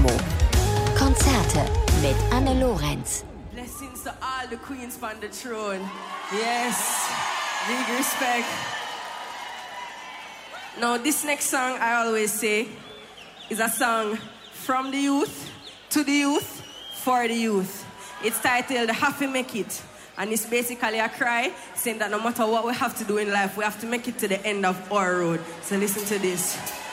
Dynamo. Konzerte mit Anne Lorenz. Blessings to all the queens on the throne. Yes, big respect. Now, this next song, I always say, is a song from the youth, to the youth, for the youth. It's titled Have to Make It. And it's basically a cry saying that no matter what we have to do in life, we have to make it to the end of our road. So listen to this.